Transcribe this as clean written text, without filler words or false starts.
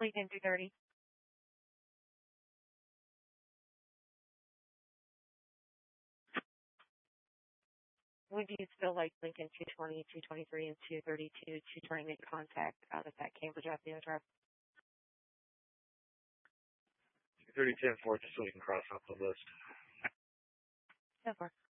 Lincoln 230. Would you still like Lincoln 220, 223, and 232 to try and make contact out of that Cambridge Avenue address? 230, 10 4, just so we can cross off the list. So far.